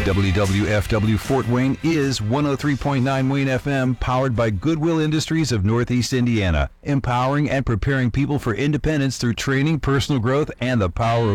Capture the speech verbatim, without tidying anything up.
W W F W Fort Wayne is one oh three point nine Wayne F M, powered by Goodwill Industries of Northeast Indiana, empowering and preparing people for independence through training, personal growth, and the power of